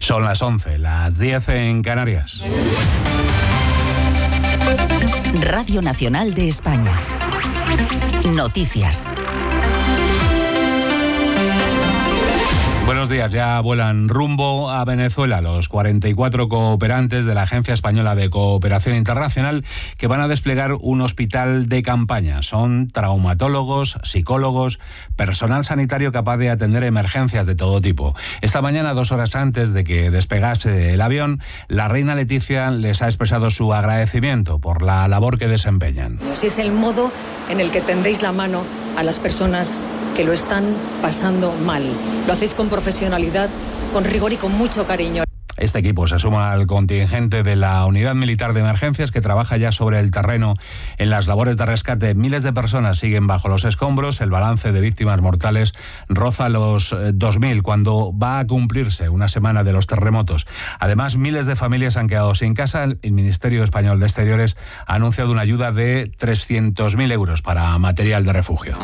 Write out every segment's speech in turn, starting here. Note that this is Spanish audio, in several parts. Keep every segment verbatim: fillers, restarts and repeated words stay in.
Son las once, las diez en Canarias. Radio Nacional de España. Noticias. Buenos días, ya vuelan rumbo a Venezuela los cuarenta y cuatro cooperantes de la Agencia Española de Cooperación Internacional que van a desplegar un hospital de campaña. Son traumatólogos, psicólogos, personal sanitario capaz de atender emergencias de todo tipo. Esta mañana, dos horas antes de que despegase el avión, la reina Leticia les ha expresado su agradecimiento por la labor que desempeñan. Así es el modo en el que tendéis la mano a las personas que lo están pasando mal. Lo hacéis con profesionalidad, con rigor y con mucho cariño. Este equipo se suma al contingente de la Unidad Militar de Emergencias que trabaja ya sobre el terreno en las labores de rescate. Miles de personas siguen bajo los escombros. El balance de víctimas mortales roza los dos mil cuando va a cumplirse una semana de los terremotos. Además, miles de familias han quedado sin casa. El Ministerio Español de Exteriores ha anunciado una ayuda de trescientos mil euros para material de refugio.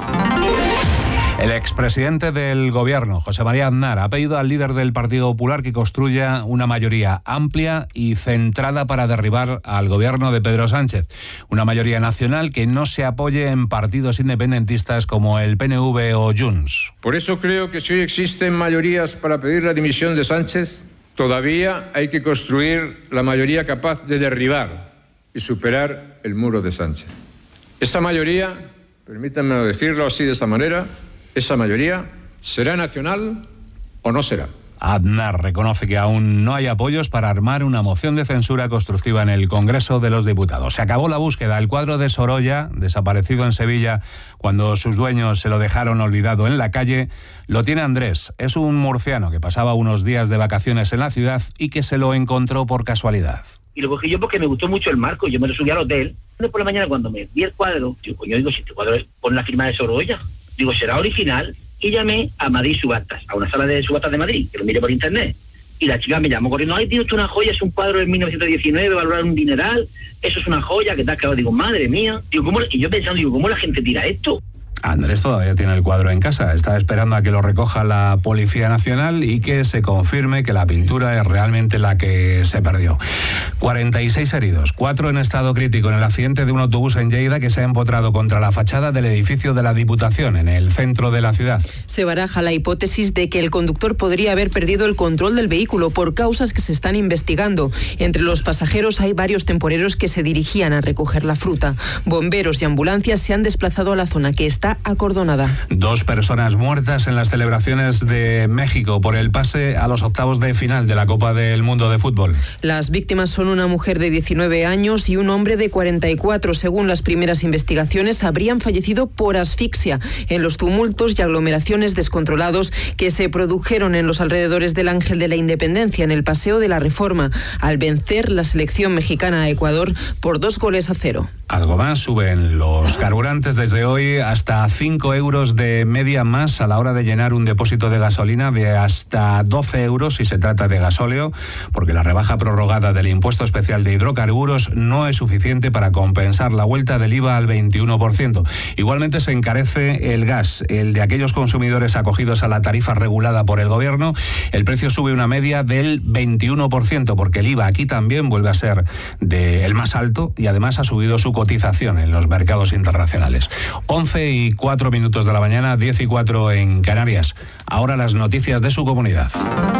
El expresidente del Gobierno, José María Aznar, ha pedido al líder del Partido Popular que construya una mayoría amplia y centrada para derribar al Gobierno de Pedro Sánchez. Una mayoría nacional que no se apoye en partidos independentistas como el P N V o Junts. Por eso creo que si hoy existen mayorías para pedir la dimisión de Sánchez, todavía hay que construir la mayoría capaz de derribar y superar el muro de Sánchez. Esa mayoría, permítanme decirlo así de esa manera, esa mayoría será nacional o no será. Aznar reconoce que aún no hay apoyos para armar una moción de censura constructiva en el Congreso de los Diputados. Se acabó la búsqueda. El cuadro de Sorolla, desaparecido en Sevilla cuando sus dueños se lo dejaron olvidado en la calle, lo tiene Andrés. Es un murciano que pasaba unos días de vacaciones en la ciudad y que se lo encontró por casualidad. Y lo cogí yo porque me gustó mucho el marco. Yo me lo subí al hotel. Por la mañana cuando me vi el cuadro, yo, coño, digo, si este cuadro pone la firma de Sorolla, digo, será original. Y llamé a Madrid Subastas, a una sala de subastas de Madrid, que lo miré por internet. Y la chica me llamó corriendo, ay, tío, esto es una joya, es un cuadro de mil novecientos diecinueve, valorar un dineral, eso es una joya, ¿qué tal? Claro, digo, madre mía. Digo, ¿cómo? Y yo pensando, digo, ¿cómo la gente tira esto? Andrés todavía tiene el cuadro en casa, está esperando a que lo recoja la Policía Nacional y que se confirme que la pintura es realmente la que se perdió. cuarenta y seis heridos, cuatro en estado crítico en el accidente de un autobús en Lleida que se ha empotrado contra la fachada del edificio de la Diputación en el centro de la ciudad. Se baraja la hipótesis de que el conductor podría haber perdido el control del vehículo por causas que se están investigando. Entre los pasajeros hay varios temporeros que se dirigían a recoger la fruta. Bomberos y ambulancias se han desplazado a la zona que está acordonada. Dos personas muertas en las celebraciones de México por el pase a los octavos de final de la Copa del Mundo de Fútbol. Las víctimas son una mujer de diecinueve años y un hombre de cuarenta y cuatro. Según las primeras investigaciones, habrían fallecido por asfixia en los tumultos y aglomeraciones descontrolados que se produjeron en los alrededores del Ángel de la Independencia en el Paseo de la Reforma, al vencer la selección mexicana a Ecuador por dos goles a cero. Algo más, suben los carburantes desde hoy hasta cinco euros de media más a la hora de llenar un depósito de gasolina, de hasta doce euros si se trata de gasóleo, porque la rebaja prorrogada del impuesto especial de hidrocarburos no es suficiente para compensar la vuelta del I V A al veintiuno por ciento. Igualmente se encarece el gas, el de aquellos consumidores acogidos a la tarifa regulada por el gobierno. El precio sube una media del veintiuno por ciento, porque el I V A aquí también vuelve a ser de el más alto y además ha subido su cotización en los mercados internacionales. once y cuatro minutos de la mañana, diez y cuatro en Canarias. Ahora las noticias de su comunidad.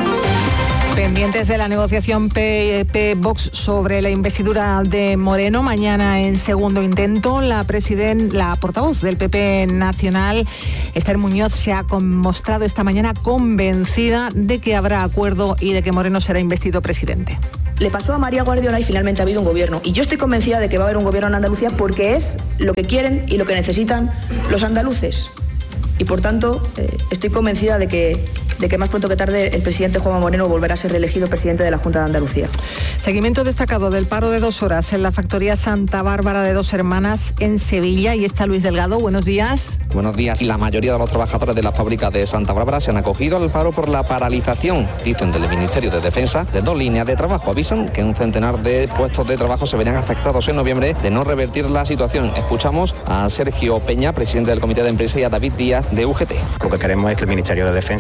Pendientes de la negociación P P Vox sobre la investidura de Moreno, mañana en segundo intento, la presiden, la portavoz del P P nacional, Esther Muñoz, se ha mostrado esta mañana convencida de que habrá acuerdo y de que Moreno será investido presidente. Le pasó a María Guardiola y finalmente ha habido un gobierno. Y yo estoy convencida de que va a haber un gobierno en Andalucía porque es lo que quieren y lo que necesitan los andaluces. Y por tanto, eh, estoy convencida de que, de que más pronto que tarde el presidente Juanma Moreno volverá a ser reelegido presidente de la Junta de Andalucía. Seguimiento destacado del paro de dos horas en la factoría Santa Bárbara de Dos Hermanas en Sevilla. Y está Luis Delgado. Buenos días. Buenos días. La mayoría de los trabajadores de la fábrica de Santa Bárbara se han acogido al paro por la paralización, dicen del Ministerio de Defensa, de dos líneas de trabajo. Avisan que un centenar de puestos de trabajo se verían afectados en noviembre de no revertir la situación. Escuchamos a Sergio Peña, presidente del Comité de Empresa, y a David Díaz, de U G T. Lo que queremos es que el Ministerio de Defensa cumpla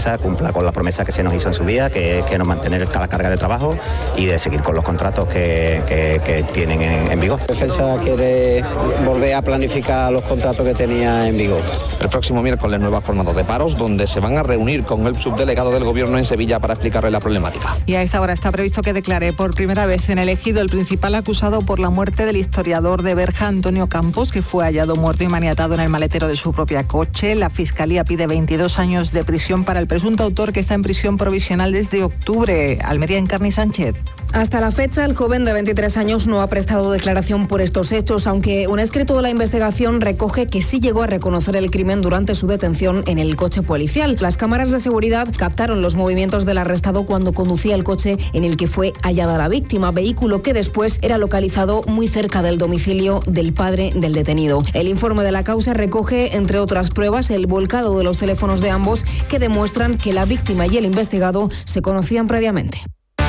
nada, con la promesa que se nos hizo en su día, que es que nos mantener cada carga de trabajo y de seguir con los contratos que, que, que tienen en, en vigor. Defensa quiere volver a planificar los contratos que tenía en vigor. El próximo miércoles nueva jornada de paros, donde se van a reunir con el subdelegado del Gobierno en Sevilla para explicarle la problemática. Y a esta hora está previsto que declare por primera vez en el Ejido el principal acusado por la muerte del historiador de Berja, Antonio Campos, que fue hallado muerto y maniatado en el maletero de su propia coche. La Fiscalía pide veintidós años de prisión para el presunto autor, que está en prisión provisional desde octubre. Almería, Encarni Sánchez. Hasta la fecha, el joven de veintitrés años no ha prestado declaración por estos hechos, aunque un escrito de la investigación recoge que sí llegó a reconocer el crimen durante su detención en el coche policial. Las cámaras de seguridad captaron los movimientos del arrestado cuando conducía el coche en el que fue hallada la víctima, vehículo que después era localizado muy cerca del domicilio del padre del detenido. El informe de la causa recoge, entre otras pruebas, el volcado de los teléfonos de ambos, que demuestran que la víctima y el investigado se conocían previamente.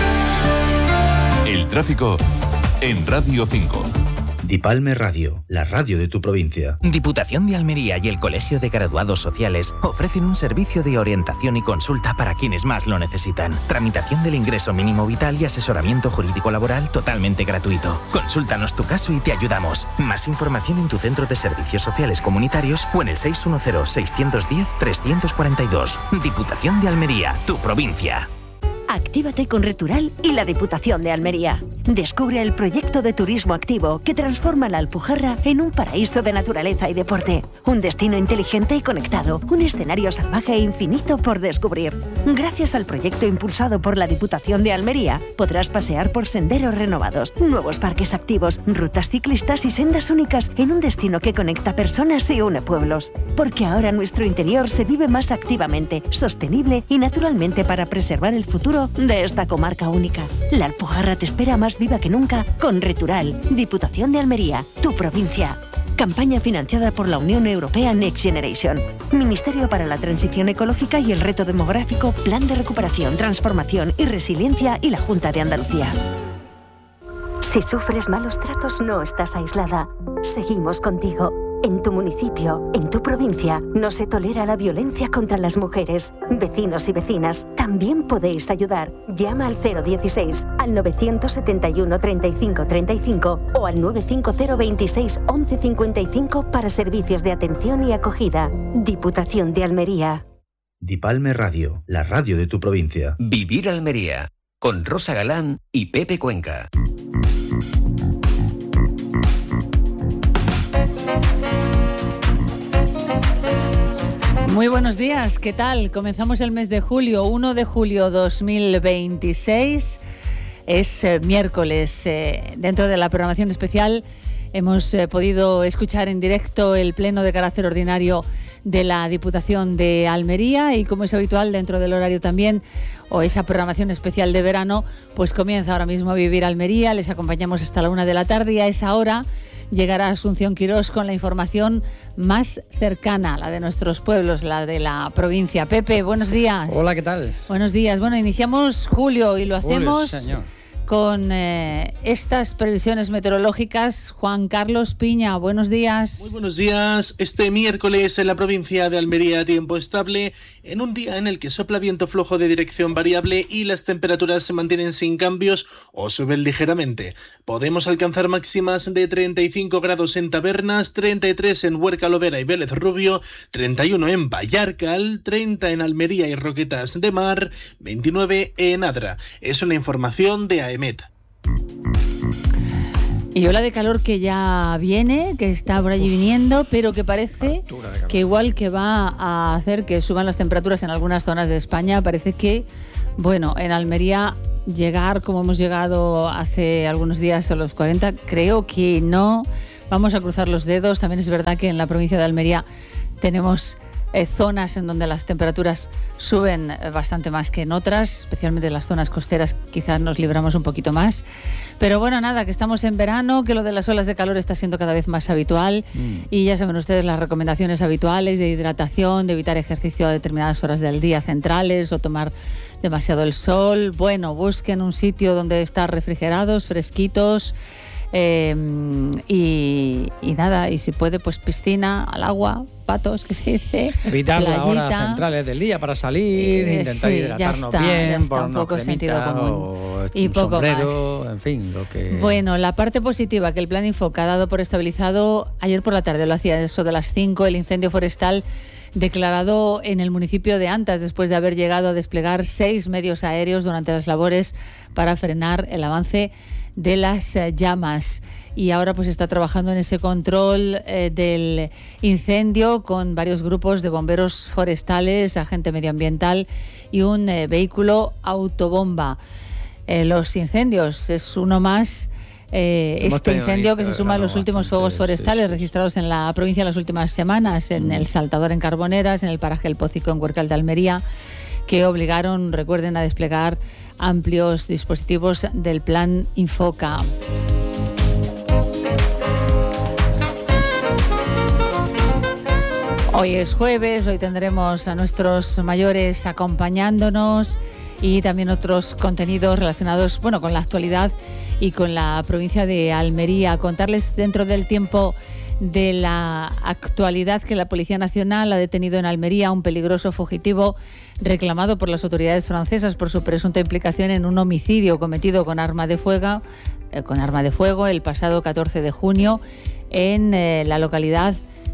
El tráfico en Radio cinco. Dipalme Radio, la radio de tu provincia. Diputación de Almería y el Colegio de Graduados Sociales ofrecen un servicio de orientación y consulta para quienes más lo necesitan. Tramitación del ingreso mínimo vital y asesoramiento jurídico laboral totalmente gratuito. Consúltanos tu caso y te ayudamos. Más información en tu centro de servicios sociales comunitarios o en el seis uno cero, seis uno cero, tres cuatro dos. Diputación de Almería, tu provincia. Actívate con Retural y la Diputación de Almería. Descubre el proyecto de turismo activo que transforma la Alpujarra en un paraíso de naturaleza y deporte. Un destino inteligente y conectado. Un escenario salvaje e infinito por descubrir. Gracias al proyecto impulsado por la Diputación de Almería, podrás pasear por senderos renovados, nuevos parques activos, rutas ciclistas y sendas únicas en un destino que conecta personas y une pueblos. Porque ahora nuestro interior se vive más activamente, sostenible y naturalmente para preservar el futuro de esta comarca única. La Alpujarra te espera más viva que nunca con Retural. Diputación de Almería, tu provincia. Campaña financiada por la Unión Europea Next Generation. Ministerio para la Transición Ecológica y el Reto Demográfico, Plan de Recuperación, Transformación y Resiliencia y la Junta de Andalucía. Si sufres malos tratos, no estás aislada. Seguimos contigo. En tu municipio, en tu provincia, no se tolera la violencia contra las mujeres. Vecinos y vecinas, también podéis ayudar. Llama al cero dieciséis, al novecientos setenta y uno, treinta y cinco, treinta y cinco o al nueve cinco cero, veintiséis, once cincuenta y cinco para servicios de atención y acogida. Diputación de Almería. Dipalme Radio, la radio de tu provincia. Vivir Almería, con Rosa Galán y Pepe Cuenca. Muy buenos días, ¿qué tal? Comenzamos el mes de julio, primero de julio dos mil veintiséis. Es eh, miércoles. Eh, dentro de la programación especial hemos eh, podido escuchar en directo el pleno de carácter ordinario de la Diputación de Almería y, como es habitual dentro del horario también, o esa programación especial de verano, pues comienza ahora mismo a Vivir Almería. Les acompañamos hasta la una de la tarde y a esa hora llegará Asunción Quirós con la información más cercana, la de nuestros pueblos, la de la provincia. Pepe, buenos días. Hola, ¿qué tal? Buenos días. Bueno, iniciamos julio y lo hacemos Julio, con eh, estas previsiones meteorológicas. Juan Carlos Piña, buenos días. Muy buenos días. Este miércoles en la provincia de Almería, tiempo estable, en un día en el que sopla viento flojo de dirección variable y las temperaturas se mantienen sin cambios o suben ligeramente. Podemos alcanzar máximas de treinta y cinco grados en Tabernas, treinta y tres en Huerca Lovera y Vélez Rubio, treinta y uno en Vallarcal, treinta en Almería y Roquetas de Mar, veintinueve en Adra. Es una información de A E M E T. Y ola de calor que ya viene, que está por allí viniendo, pero que parece que igual que va a hacer que suban las temperaturas en algunas zonas de España, parece que, bueno, en Almería llegar como hemos llegado hace algunos días a los cuarenta, creo que no. Vamos a cruzar los dedos. También es verdad que en la provincia de Almería tenemos Eh, zonas en donde las temperaturas suben eh, bastante más que en otras, especialmente en las zonas costeras quizás nos libramos un poquito más, pero bueno, nada, que estamos en verano, que lo de las olas de calor está siendo cada vez más habitual mm. y ya saben ustedes las recomendaciones habituales de hidratación, de evitar ejercicio a determinadas horas del día centrales o tomar demasiado el sol. Bueno, busquen un sitio donde estar refrigerados, fresquitos. Eh, y, y nada, y si puede, pues piscina, al agua, patos, que se dice. Evitar las horas centrales del día para salir, eh, intentar sí, hidratarnos ya está, bien, ya está, por un poco sentido común. Y un poco sombrero, más. En fin, lo que... Bueno, la parte positiva, que el plan Infoca ha dado por estabilizado ayer por la tarde, lo hacía eso de las cinco, el incendio forestal declarado en el municipio de Antas después de haber llegado a desplegar seis medios aéreos durante las labores para frenar el avance de las llamas. Y ahora pues está trabajando en ese control eh, del incendio con varios grupos de bomberos forestales, agente medioambiental y un eh, vehículo autobomba. Eh, los incendios es uno más. Eh, este incendio que se suma a los últimos fuegos forestales sí, sí. registrados en la provincia en las últimas semanas, en mm. el Saltador en Carboneras, en el paraje El Pocico en Huércal de Almería, que obligaron, recuerden, a desplegar amplios dispositivos del plan Infoca. Hoy es jueves, hoy tendremos a nuestros mayores acompañándonos y también otros contenidos relacionados, bueno, con la actualidad y con la provincia de Almería. Contarles dentro del tiempo de la actualidad que la Policía Nacional ha detenido en Almería a un peligroso fugitivo reclamado por las autoridades francesas por su presunta implicación en un homicidio cometido con arma de fuego, eh, con arma de fuego el pasado catorce de junio en eh, la localidad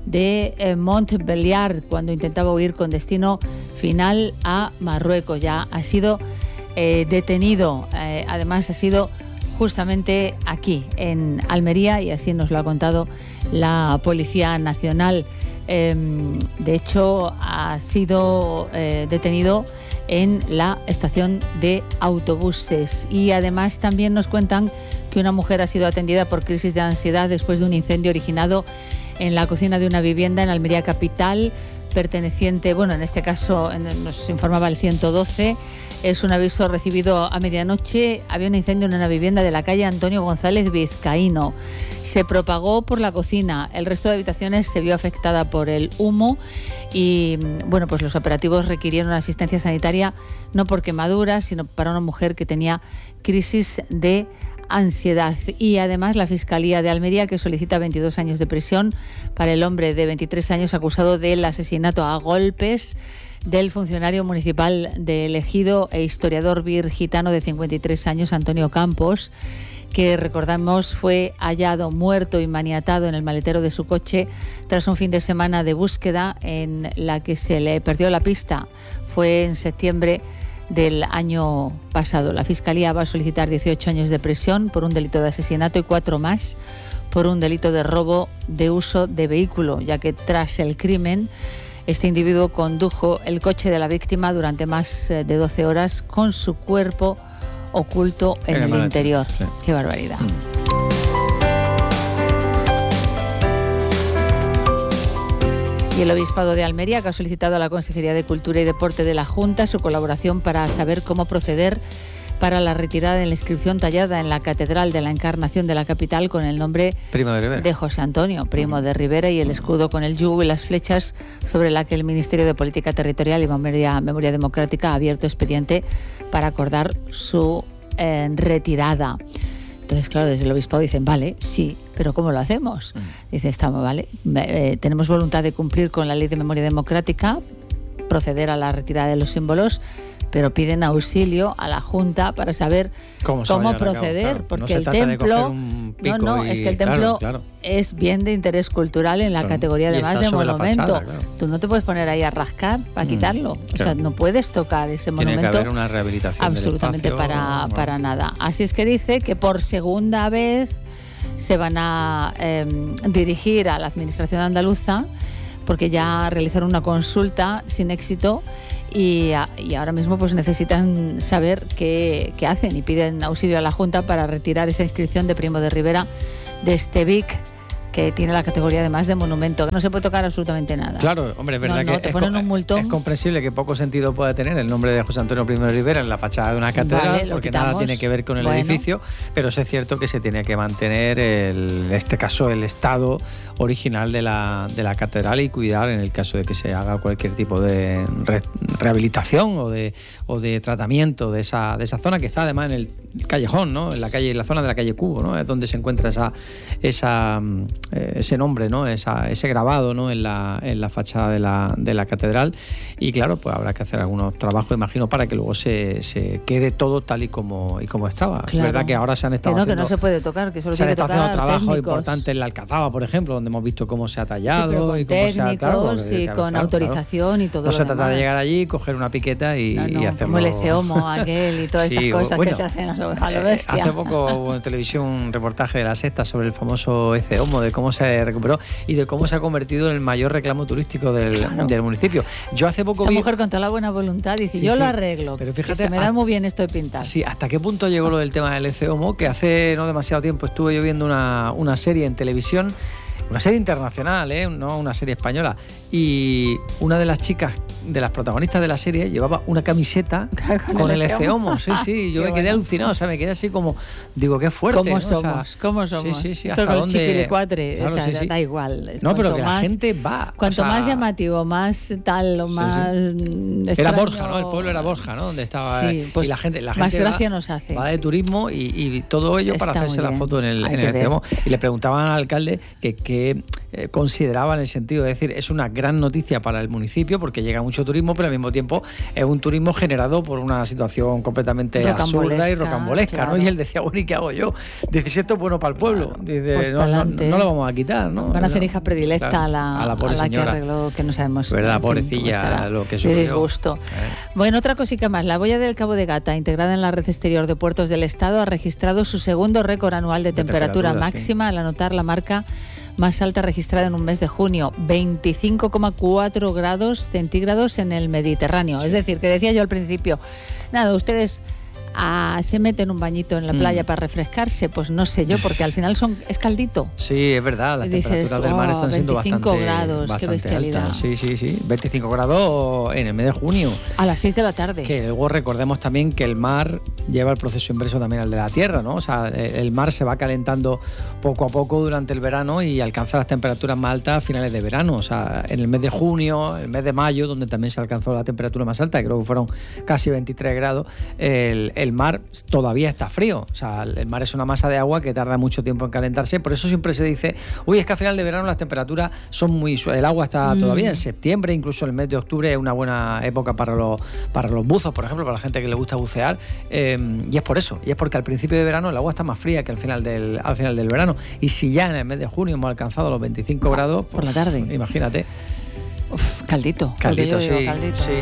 de eh, Montbéliard, cuando intentaba huir con destino final a Marruecos. Ya ha sido eh, detenido, eh, además ha sido justamente aquí, en Almería, y así nos lo ha contado la Policía Nacional. Eh, de hecho, ha sido eh, detenido en la estación de autobuses. Y además también nos cuentan que una mujer ha sido atendida por crisis de ansiedad después de un incendio originado en la cocina de una vivienda en Almería capital, perteneciente, bueno, en este caso nos informaba el ciento doce, es un aviso recibido a medianoche. Había un incendio en una vivienda de la calle Antonio González Vizcaíno. Se propagó por la cocina, el resto de habitaciones se vio afectada por el humo y, bueno, pues los operativos requirieron asistencia sanitaria no por quemaduras, sino para una mujer que tenía crisis de ansiedad. Y además la Fiscalía de Almería, que solicita veintidós años de prisión para el hombre de veintitrés años acusado del asesinato a golpes del funcionario municipal de Ejido e historiador virgitano de cincuenta y tres años, Antonio Campos, que recordamos fue hallado muerto y maniatado en el maletero de su coche tras un fin de semana de búsqueda en la que se le perdió la pista. Fue en septiembre del año pasado. La Fiscalía va a solicitar dieciocho años de prisión por un delito de asesinato y cuatro más por un delito de robo de uso de vehículo, ya que tras el crimen este individuo condujo el coche de la víctima durante más de doce horas con su cuerpo oculto en el, el interior. Sí. ¡Qué barbaridad! Mm. Y el Obispado de Almería, que ha solicitado a la Consejería de Cultura y Deporte de la Junta su colaboración para saber cómo proceder para la retirada de la inscripción tallada en la Catedral de la Encarnación de la capital con el nombre Primo de, de José Antonio, Primo de Rivera, y el escudo con el yugo y las flechas sobre la que el Ministerio de Política Territorial y Memoria, Memoria Democrática ha abierto expediente para acordar su eh, retirada. Entonces, claro, desde el Obispado dicen, vale, sí, pero ¿cómo lo hacemos? Mm. Dice, estamos, vale, eh, tenemos voluntad de cumplir con la Ley de Memoria Democrática, proceder a la retirada de los símbolos, pero piden auxilio a la Junta para saber cómo, cómo proceder, claro. Porque no el templo, no, no, y, es que el templo claro, claro. es bien de interés cultural en la claro. categoría además de monumento. Fachada, claro. Tú no te puedes poner ahí a rascar para mm, quitarlo, o claro. sea, no puedes tocar ese Tiene monumento. Que haber una rehabilitación absolutamente del espacio, para, bueno. para nada. Así es que dice que por segunda vez se van a eh, dirigir a la Administración andaluza, porque ya realizaron una consulta sin éxito y, y ahora mismo pues necesitan saber qué, qué hacen y piden auxilio a la Junta para retirar esa inscripción de Primo de Rivera de este Vic que tiene la categoría además de monumento, que no se puede tocar absolutamente nada. Claro, hombre, es verdad no, no, que te es, ponen un multón. Es comprensible que poco sentido pueda tener el nombre de José Antonio I de Rivera en la fachada de una catedral, vale, porque quitamos. Nada tiene que ver con el bueno. edificio, pero sí es cierto que se tiene que mantener, el, en este caso, el estado original de la, de la catedral y cuidar en el caso de que se haga cualquier tipo de re, rehabilitación o de, o de tratamiento de esa, de esa zona, que está además en el callejón, ¿no? En la calle, en la zona de la calle Cubo, ¿no? Es donde se encuentra esa, esa, eh, ese nombre, ¿no? Esa, ese grabado, ¿no? En la, en la fachada de la, de la catedral. Y claro, pues habrá que hacer algunos trabajos, imagino, para que luego se, se quede todo tal y como, y como estaba. Claro. Verdad que ahora se han estado que no, haciendo, que no se puede tocar, que solo se han tiene que estado tocar haciendo trabajos técnicos. importantes en la Alcazaba, por ejemplo, donde hemos visto cómo se ha tallado. Sí, pero con y cómo técnicos se ha, claro, porque, y claro, con claro, autorización claro. y todo No lo se trata demás. de llegar allí, coger una piqueta y, no, no, y hacerlo. como el Eceomo aquel y todas Sí, estas cosas bueno, que se hacen a lo, a lo bestia. Eh, hace poco hubo en televisión un reportaje de La Sexta sobre el famoso Eceomo, de cómo se recuperó y de cómo se ha convertido en el mayor reclamo turístico del, claro. del municipio. Yo hace poco Esta vi... mujer con toda la buena voluntad dice, sí, yo sí, lo arreglo, pero fíjate, que se me da a... muy bien esto de pintar. Sí, ¿hasta qué punto llegó lo del tema del Eceomo? Que hace no demasiado tiempo estuve yo viendo una, una serie en televisión, una serie internacional, ¿eh? No una serie española, y una de las chicas, de las protagonistas de la serie, llevaba una camiseta con, con el Eceomo. Sí, sí, yo me quedé bueno. alucinado, o sea, me quedé así como, digo, qué fuerte. ¿Cómo ¿no? somos? O sea, ¿Cómo somos? Sí, sí, sí, esto hasta con dónde... el chiquilicuatre, claro, o sea, sí, sí. da igual. No, pero que más, la gente va. Cuanto o sea, más llamativo, más tal, o sí, más sí. extraño. Era Borja, ¿no? El pueblo era Borja, ¿no? Donde estaba... Sí, pues y la gente, la más gente gracia va, nos hace. Va de turismo y, y todo ello Está para hacerse la foto en el, en el Eceomo. Y le preguntaban al alcalde que, que eh, consideraba en el sentido de decir, es una gran noticia para el municipio porque llega mucho turismo, pero al mismo tiempo es un turismo generado por una situación completamente absurda y rocambolesca, claro. ¿no? Y él decía, bueno, ¿y qué hago yo? Dice, si esto es bueno para el pueblo. Claro. Dice, pues no, no, no lo vamos a quitar, ¿no? Van a hacer hija predilecta claro, a la, a la, pobre a la señora. que arregló, que no sabemos. ¿Verdad? Pobrecilla, lo que sufrió. De disgusto. Eh. Bueno, otra cosita más. La boya del Cabo de Gata, integrada en la red exterior de puertos del Estado, ha registrado su segundo récord anual de, de temperatura, temperatura máxima, sí. al anotar la marca más alta registrada en un mes de junio, veinticinco coma cuatro grados centígrados en el Mediterráneo. Sí. Es decir, que decía yo al principio, nada, ustedes ah, se meten un bañito en la playa mm. para refrescarse, pues no sé yo, porque al final son es caldito. Sí, es verdad, las dices, temperaturas del mar están oh, siendo veinticinco bastante, grados, bastante qué bestialidad. altas. Sí, sí, sí, veinticinco grados en el mes de junio. A las seis de la tarde. Que luego recordemos también que el mar lleva el proceso inverso también al de la tierra, ¿no? O sea, el mar se va calentando poco a poco durante el verano y alcanza las temperaturas más altas a finales de verano. O sea, en el mes de junio, el mes de mayo, donde también se alcanzó la temperatura más alta, creo que fueron casi veintitrés grados, el, el mar todavía está frío. O sea, el mar es una masa de agua que tarda mucho tiempo en calentarse. Por eso siempre se dice, uy, es que a final de verano las temperaturas son muy suaves. El agua está mm. todavía en septiembre, incluso el mes de octubre es una buena época para los, para los buzos, por ejemplo, para la gente que le gusta bucear. Eh, y es por eso, y es porque al principio de verano el agua está más fría que al final del, al final del verano. Y si ya en el mes de junio hemos alcanzado los veinticinco ah, grados, por pues, la tarde, imagínate. Uf, caldito. Caldito, sí, digo, caldito. sí.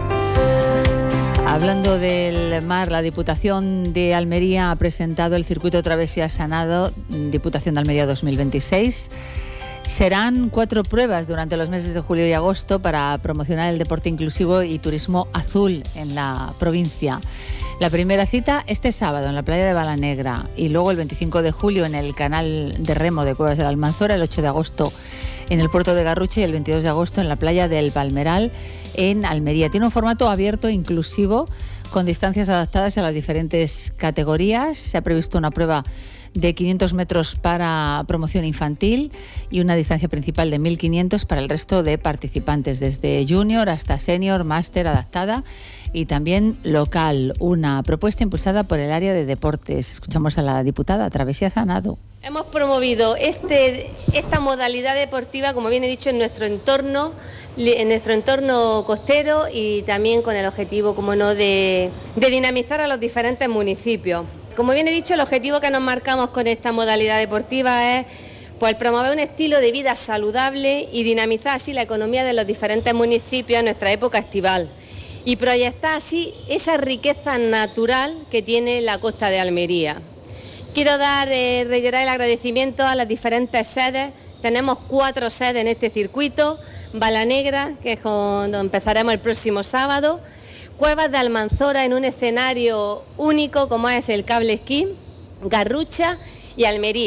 Hablando del mar, la Diputación de Almería ha presentado el circuito Travesía Sanado, Diputación de Almería dos mil veintiséis. Serán cuatro pruebas durante los meses de julio y agosto para promocionar el deporte inclusivo y turismo azul en la provincia. La primera cita este sábado en la playa de Balanegra y luego el veinticinco de julio en el canal de remo de Cuevas de la Almanzora, el ocho de agosto en el puerto de Garrucha y el veintidós de agosto en la playa del Palmeral en Almería. Tiene un formato abierto e inclusivo con distancias adaptadas a las diferentes categorías. Se ha previsto una prueba de quinientos metros para promoción infantil y una distancia principal de mil quinientos para el resto de participantes, desde junior hasta senior, máster, adaptada y también local. Una propuesta impulsada por el área de deportes. Escuchamos a la diputada Travesía Sanado. Hemos promovido este, esta modalidad deportiva, como bien he dicho, en nuestro entorno, en nuestro entorno costero y también con el objetivo, como no, de, de dinamizar a los diferentes municipios. Como bien he dicho, el objetivo que nos marcamos con esta modalidad deportiva es pues, promover un estilo de vida saludable y dinamizar así la economía de los diferentes municipios en nuestra época estival y proyectar así esa riqueza natural que tiene la costa de Almería. Quiero dar, eh, reiterar el agradecimiento a las diferentes sedes. Tenemos cuatro sedes en este circuito: Balanegra, que es donde empezaremos el próximo sábado; Cuevas de Almanzora en un escenario único como es el Cable Esquí; Garrucha y Almería.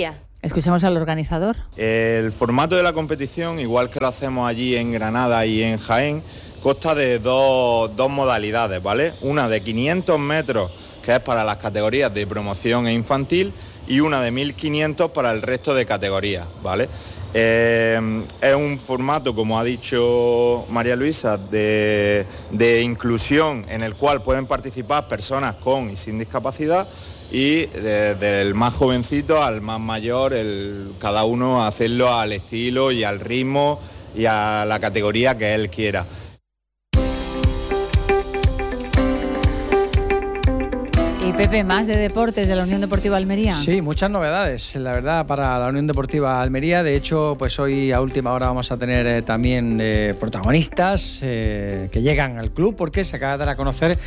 Escuchemos al organizador. El formato de la competición, igual que lo hacemos allí en Granada y en Jaén, consta de dos, dos modalidades, ¿vale? Una de quinientos metros, que es para las categorías de promoción e infantil, y una de mil quinientos para el resto de categorías, ¿vale? Eh, es un formato, como ha dicho María Luisa, de, de inclusión, en el cual pueden participar personas con y sin discapacidad, y desde el más jovencito al más mayor, el, cada uno hacerlo al estilo y al ritmo y a la categoría que él quiera. Y Pepe, más de deportes de la Unión Deportiva Almería. Sí, muchas novedades, la verdad, para la Unión Deportiva Almería. De hecho, pues hoy a última hora vamos a tener eh, también eh, protagonistas eh, que llegan al club, porque se acaba de dar a conocer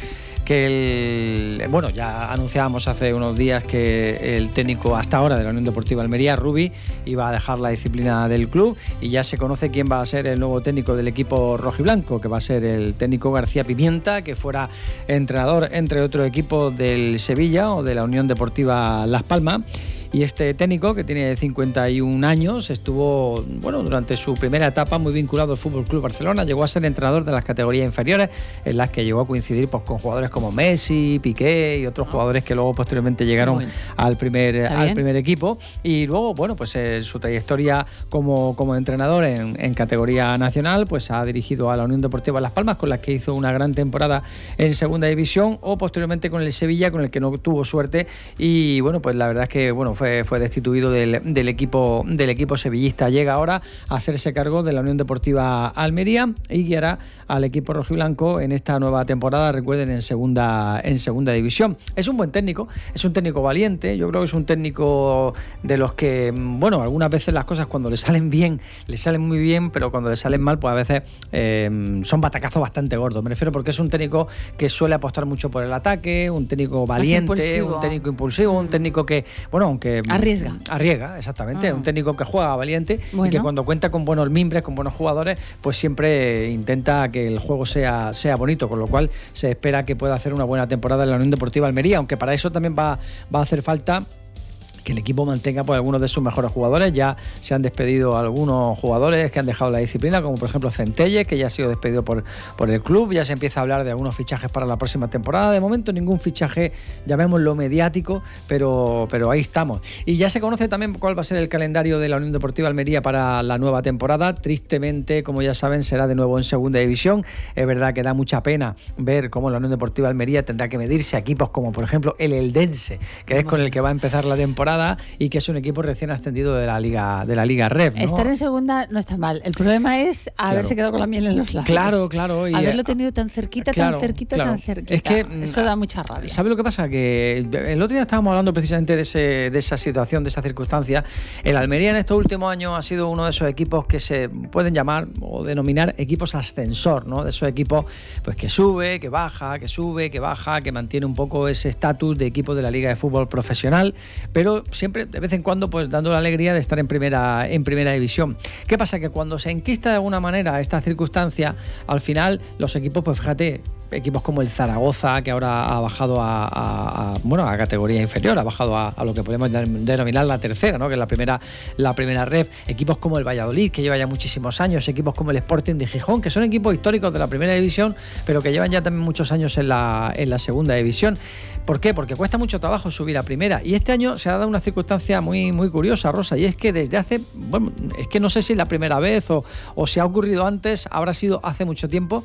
que el, bueno, ya anunciábamos hace unos días que el técnico hasta ahora de la Unión Deportiva Almería, Rubi, iba a dejar la disciplina del club, y ya se conoce quién va a ser el nuevo técnico del equipo rojiblanco, que va a ser el técnico García Pimienta, que fuera entrenador, entre otros equipos, del Sevilla o de la Unión Deportiva Las Palmas. Y este técnico, que tiene cincuenta y un años, estuvo, bueno, durante su primera etapa muy vinculado al F C Barcelona. Llegó a ser entrenador de las categorías inferiores, en las que llegó a coincidir pues, con jugadores como Messi, Piqué y otros jugadores que luego posteriormente llegaron bueno. al primer al primer equipo. Y luego, bueno, pues eh, su trayectoria como, como entrenador en, en categoría nacional, pues ha dirigido a la Unión Deportiva Las Palmas, con la que hizo una gran temporada en segunda división, o posteriormente con el Sevilla, con el que no tuvo suerte. Y bueno, pues la verdad es que, bueno, Fue, fue destituido del, del equipo del equipo sevillista. Llega ahora a hacerse cargo de la Unión Deportiva Almería y guiará al equipo rojiblanco en esta nueva temporada, recuerden, en segunda en segunda división. Es un buen técnico, es un técnico valiente, yo creo que es un técnico de los que, bueno, algunas veces las cosas cuando le salen bien, le salen muy bien, pero cuando le salen mal, pues a veces eh, son batacazos bastante gordos. Me refiero porque es un técnico que suele apostar mucho por el ataque, un técnico valiente, un técnico impulsivo, un técnico que, bueno, aunque Arriesga. Arriesga, exactamente. Ah. Un técnico que juega valiente bueno. y que cuando cuenta con buenos mimbres, con buenos jugadores, pues siempre intenta que el juego sea, sea bonito, con lo cual se espera que pueda hacer una buena temporada en la Unión Deportiva Almería, aunque para eso también va, va a hacer falta que el equipo mantenga pues, algunos de sus mejores jugadores. Ya se han despedido algunos jugadores que han dejado la disciplina, como por ejemplo Centelles, que ya ha sido despedido por, por el club. Ya se empieza a hablar de algunos fichajes para la próxima temporada. De momento ningún fichaje, llamémoslo mediático, pero, pero ahí estamos. Y ya se conoce también cuál va a ser el calendario de la Unión Deportiva Almería para la nueva temporada. Tristemente, como ya saben, será de nuevo en segunda división. Es verdad que da mucha pena ver cómo la Unión Deportiva Almería tendrá que medirse a equipos como por ejemplo el Eldense, que es con el que va a empezar la temporada, y que es un equipo recién ascendido de la Liga de la Liga R E F, ¿no? Estar en segunda no está mal. El problema es claro. haberse quedado con la miel en los labios. Claro, claro. Y haberlo tenido tan cerquita, claro, tan cerquita, claro. tan cerquita. Es que eso da mucha rabia. ¿Sabe lo que pasa? Que el otro día estábamos hablando precisamente de, ese, de esa situación, de esa circunstancia. El Almería en estos últimos años ha sido uno de esos equipos que se pueden llamar o denominar equipos ascensor, ¿no? De esos equipos pues que sube, que baja, que sube, que baja, que mantiene un poco ese estatus de equipo de la Liga de Fútbol Profesional, pero siempre de vez en cuando pues dando la alegría de estar en primera en primera división. ¿Qué pasa? Que cuando se enquista de alguna manera esta circunstancia, al final los equipos, pues fíjate, equipos como el Zaragoza, que ahora ha bajado a, a, a bueno a categoría inferior, ha bajado a, a lo que podemos denominar la tercera, ¿no? Que es la primera la primera R E F, equipos como el Valladolid, que lleva ya muchísimos años, equipos como el Sporting de Gijón, que son equipos históricos de la primera división, pero que llevan ya también muchos años en la, en la segunda división. ¿Por qué? Porque cuesta mucho trabajo subir a primera, y este año se ha dado una circunstancia muy, muy curiosa, Rosa, y es que desde hace, bueno, es que no sé si es la primera vez o, o si ha ocurrido antes, habrá sido hace mucho tiempo,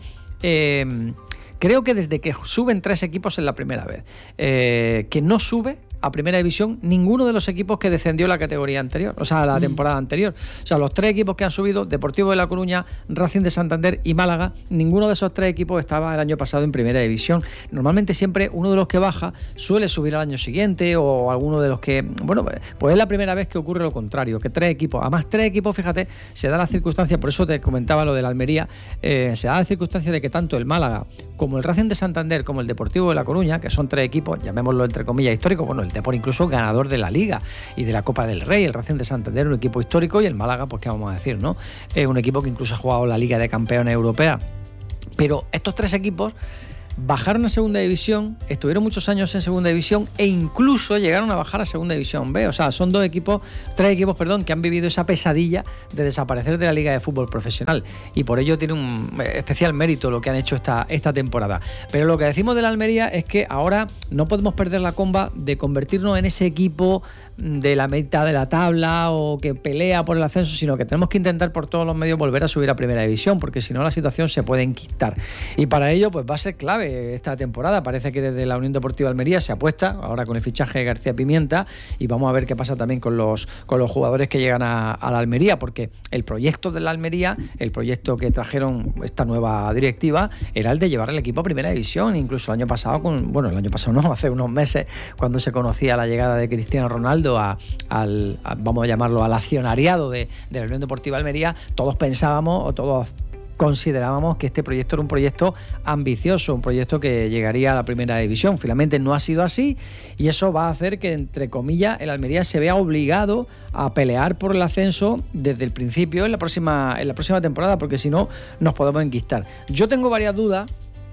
eh, creo que desde que suben tres equipos en la primera vez, eh, que no sube a primera división ninguno de los equipos que descendió la categoría anterior, o sea, la temporada anterior. O sea, los tres equipos que han subido, Deportivo de La Coruña, Racing de Santander y Málaga, ninguno de esos tres equipos estaba el año pasado en primera división. Normalmente siempre uno de los que baja suele subir al año siguiente, o alguno de los que, bueno, pues es la primera vez que ocurre lo contrario, que tres equipos, además tres equipos, fíjate, se da la circunstancia, por eso te comentaba lo de la Almería, eh, se da la circunstancia de que tanto el Málaga como el Racing de Santander como el Deportivo de La Coruña, que son tres equipos, llamémoslo entre comillas históricos, bueno, el Depor incluso ganador de la Liga y de la Copa del Rey, el Racing de Santander un equipo histórico, y el Málaga, pues qué vamos a decir, ¿no? Es un equipo que incluso ha jugado la Liga de Campeones Europea. Pero estos tres equipos bajaron a segunda división, estuvieron muchos años en segunda división e incluso llegaron a bajar a segunda división B. O sea, son dos equipos, tres equipos, perdón, que han vivido esa pesadilla de desaparecer de la Liga de Fútbol Profesional. Y por ello tiene un especial mérito lo que han hecho esta, esta temporada. Pero lo que decimos de la Almería es que ahora no podemos perder la comba de convertirnos en ese equipo de la mitad de la tabla o que pelea por el ascenso, sino que tenemos que intentar por todos los medios volver a subir a primera división, porque si no la situación se puede enquistar. Y para ello pues va a ser clave esta temporada. Parece que desde la Unión Deportiva Almería se apuesta ahora con el fichaje de García Pimienta, y vamos a ver qué pasa también con los, con los jugadores que llegan a, a la Almería, porque el proyecto de la Almería, el proyecto que trajeron esta nueva directiva, era el de llevar el equipo a primera división. Incluso el año pasado, con, bueno el año pasado no, hace unos meses, cuando se conocía la llegada de Cristiano Ronaldo A, al, a, vamos a llamarlo, al accionariado de, de la Unión Deportiva Almería, todos pensábamos o todos considerábamos que este proyecto era un proyecto ambicioso, un proyecto que llegaría a la primera división. Finalmente no ha sido así, y eso va a hacer que, entre comillas, el Almería se vea obligado a pelear por el ascenso desde el principio en la próxima, en la próxima temporada, porque si no nos podemos enquistar. Yo tengo varias dudas.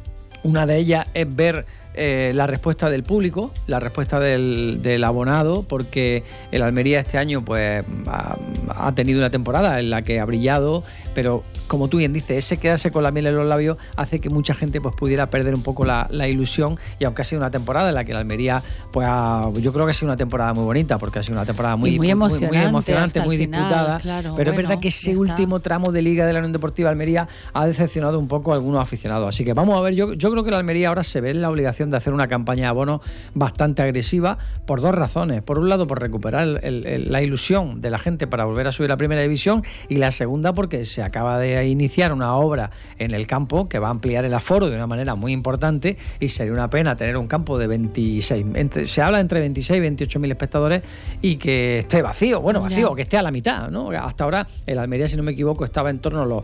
Una de ellas es ver eh, la respuesta del público, la respuesta del, del abonado, porque el Almería este año pues ha, ha tenido una temporada en la que ha brillado, pero como tú bien dices, ese quedarse con la miel en los labios hace que mucha gente pues pudiera perder un poco la, la ilusión. Y aunque ha sido una temporada en la que el Almería pues ha, yo creo que ha sido una temporada muy bonita, porque ha sido una temporada muy, muy emocionante, muy, muy, emocionante, muy final, disputada, claro, pero bueno, es verdad que ese último tramo de Liga de la Unión Deportiva Almería ha decepcionado un poco a algunos aficionados. Así que vamos a ver, yo, yo creo que la Almería ahora se ve en la obligación de hacer una campaña de abonos bastante agresiva, por dos razones. Por un lado, por recuperar el, el, la ilusión de la gente para volver a subir a primera división, y la segunda porque se acaba de iniciar una obra en el campo que va a ampliar el aforo de una manera muy importante, y sería una pena tener un campo de veintiséis, entre, se habla entre veintiséis y veintiocho mil espectadores, y que esté vacío, bueno, vacío, que esté a la mitad, ¿no? Hasta ahora el Almería, si no me equivoco, estaba en torno a los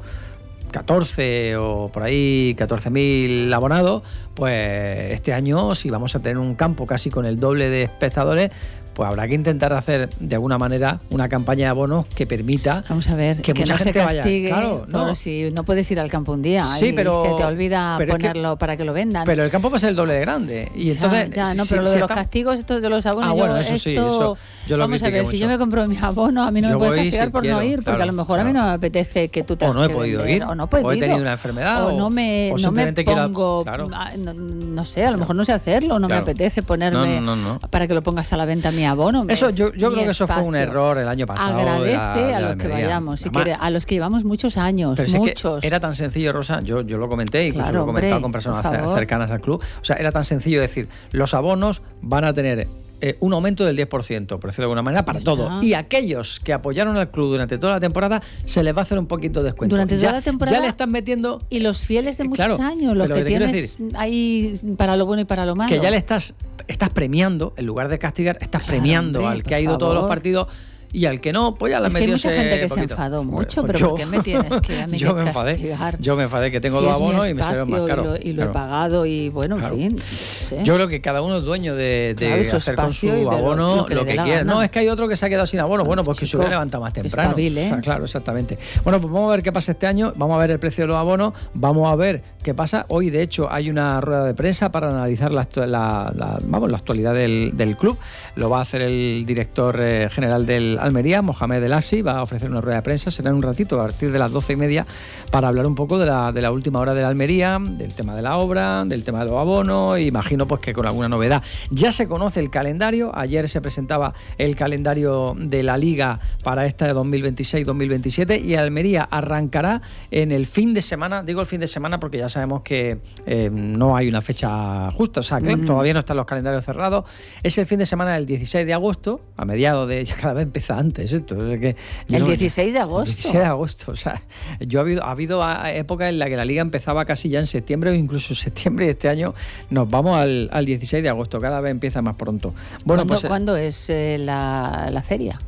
catorce o por ahí catorce mil abonados. Pues este año, si vamos a tener un campo casi con el doble de espectadores, pues habrá que intentar hacer de alguna manera una campaña de abonos que permita, vamos a ver, que, que mucha no gente se castigue, vaya. Claro, no. Si no puedes ir al campo un día, sí, y pero se te olvida ponerlo que, para que lo vendan. Pero el campo va a ser el doble de grande. Y ya, entonces, ya, no, si, pero lo si de los está... castigos, esto de los abonos, ah, yo, bueno, eso esto, sí, eso yo lo vamos a ver, mucho. Si yo me compro mi abono, a mí no yo me puedes voy, castigar si por quiero, no ir, claro, porque a lo mejor claro. a mí no me apetece que tú te o no he podido vender, ir, o no he podido, o he tenido una enfermedad, o no me, o no me quiero, pongo, claro. no, no sé, a lo mejor no sé hacerlo, no claro. me apetece ponerme no, no, no, no. para que lo pongas a la venta mi abono. Eso yo, yo creo que eso fue un espacio. error el año pasado. Agradece de la, de a la los que Almería. vayamos, si Además, quiere, a los que llevamos muchos años, pero si muchos. Es que era tan sencillo, Rosa, yo, yo lo comenté, incluso claro, lo he comentado hombre, con personas por cercanas al club. O sea, era tan sencillo decir, los abonos van a tener eh, un aumento del diez por ciento, por decirlo de alguna manera, para todo. Y aquellos que apoyaron al club durante toda la temporada, se les va a hacer un poquito de descuento. Durante ya, toda la temporada. Ya le están metiendo... Y los fieles de muchos claro, años, los que, que tienes decir, ahí para lo bueno y para lo malo. Que ya le estás, estás premiando, en lugar de castigar, estás claro, premiando hombre, al que ha ido favor. todos los partidos. Y al que no, pues ya la es que hay mucha gente que poquito. se enfadó mucho, pues pero yo, ¿por qué me tienes que a mí yo que me enfadé, castigar? Yo me enfadé que tengo si dos es abonos mi y me salen más caro. Y lo, y lo claro. he pagado y bueno, claro. en fin. Sí. Yo creo que cada uno es dueño de, de claro, hacer con su abono lo, lo que, lo que quiera. No, es que hay otro que se ha quedado sin abono. Bueno, pues Chico, que se hubiera levantado más temprano. Espabil, ¿eh? O sea, claro, exactamente. Bueno, pues vamos a ver qué pasa este año. Vamos a ver el precio de los abonos. Vamos a ver qué pasa. Hoy, de hecho, hay una rueda de prensa para analizar la, la, la, vamos, la actualidad del, del club. Lo va a hacer el director eh, general del Almería, Mohamed El Assi. Va a ofrecer una rueda de prensa, será en un ratito, a partir de las doce y media, para hablar un poco de la, de la última hora de la Almería, del tema de la obra, del tema de los abonos, y imagino pues que con alguna novedad. Ya se conoce el calendario, ayer se presentaba el calendario de la Liga para esta de dos mil veintiséis dos mil veintisiete, y Almería arrancará en el fin de semana, digo el fin de semana porque ya sabemos que eh, no hay una fecha justa, o sea, que mm. todavía no están los calendarios cerrados. Es el fin de semana del dieciséis de agosto, a mediados de, ya cada vez empieza antes esto, es que el no, dieciséis de agosto. El dieciséis de agosto, o sea, yo ha habido, ha habido épocas en las que la Liga empezaba casi ya en septiembre o incluso en septiembre, y este año nos vamos al, al dieciséis de agosto, cada vez empieza más pronto. Bueno, ¿Cuándo, pues, ¿cuándo es eh, la, la feria?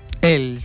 El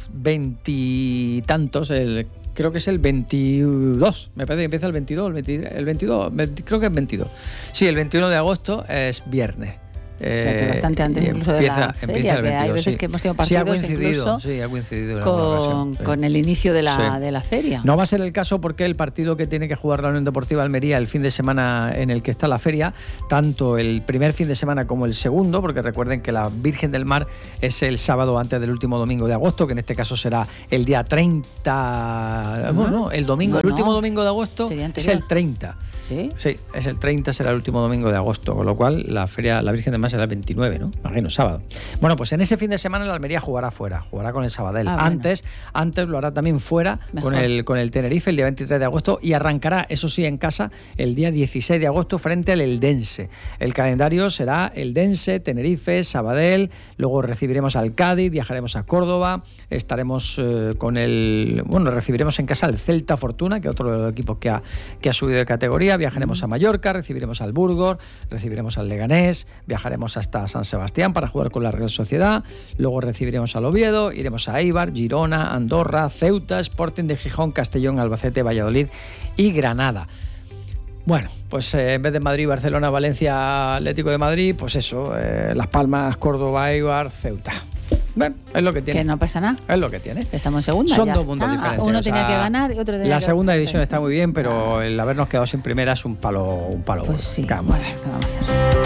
veintitantos, el creo que es el veintidós, me parece que empieza el veintidós, el veintitrés, el veintidós, veinte, creo que es veintidós. Sí, el veintiuno de agosto es viernes. Eh, o sea, que bastante antes incluso empieza, de la feria, el veintidós, que hay veces sí. que hemos tenido Sí, ha partidos coincidido, incluso sí, ha coincidido en con, ocasión, sí. con el inicio de la, Sí. de la feria. No va a ser el caso porque el partido que tiene que jugar la Unión Deportiva Almería el fin de semana en el que está la feria, tanto el primer fin de semana como el segundo, porque recuerden que la Virgen del Mar es el sábado antes del último domingo de agosto, que en este caso será el día treinta, ¿No? bueno, el domingo, No, el último no. domingo de agosto Sería es anterior. el treinta. ¿Sí? Sí, es el treinta, será el último domingo de agosto, con lo cual la feria, la Virgen del Mar será el veintinueve, ¿no? Imagino, sábado. Bueno, pues en ese fin de semana la Almería jugará fuera, jugará con el Sabadell. Ah, bueno. antes, antes lo hará también fuera Mejor. con el, con el Tenerife el día veintitrés de agosto y arrancará, eso sí, en casa el día dieciséis de agosto frente al Eldense. El calendario será Eldense, Tenerife, Sabadell, luego recibiremos al Cádiz, viajaremos a Córdoba, estaremos eh, con el... Bueno, recibiremos en casa al Celta Fortuna, que es otro de los equipos que ha, que ha subido de categoría, viajaremos a Mallorca, recibiremos al Burgos, recibiremos al Leganés, viajaremos hasta San Sebastián para jugar con la Real Sociedad, luego recibiremos al Oviedo, iremos a Eibar, Girona, Andorra, Ceuta, Sporting de Gijón, Castellón, Albacete, Valladolid y Granada. Bueno, pues eh, en vez de Madrid, Barcelona, Valencia, Atlético de Madrid, pues eso, eh, Las Palmas, Córdoba, Eibar, Ceuta. Bueno, es lo que tiene. Que no pasa nada. Es lo que tiene. Estamos en segunda. Son ya dos está. puntos diferentes. Uno o tenía sea, que ganar y otro tenía La que segunda ganar. división está muy bien, pero el habernos quedado sin primera es un palo, un palo. Pues sí. ¿Qué vamos a hacer? ¿Qué vamos a hacer?